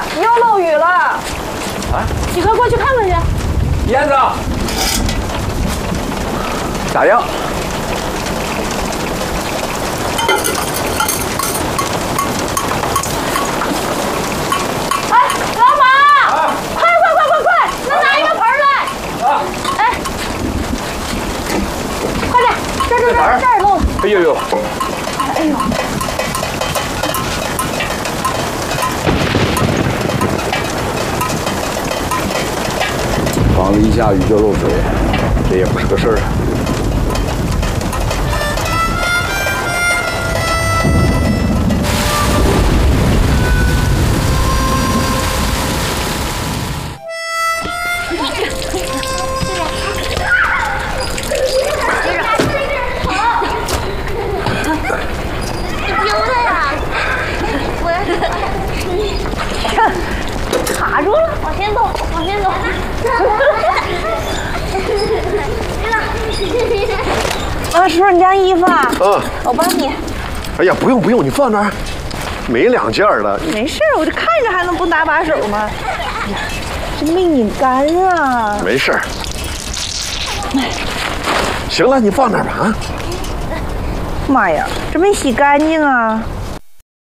又漏雨了。 啊！ 你快过去看看去。 燕子，咋样？ 哎，老马！啊！快！能拿一个盆来。啊！哎，快点，这儿漏了。 哎呦呦！ 哎呦！ 房子一下雨就漏水，这也不是个事儿啊。 卡住了，往前走。啊，叔叔，你家衣服啊？ 嗯， 我帮你。 哎呀，不用，你放那儿，没2件了。 没事，我这看着还能不搭把手吗？哎呀，这没拧干啊。 没事。行了，你放那儿吧啊。 妈呀，这没洗干净啊！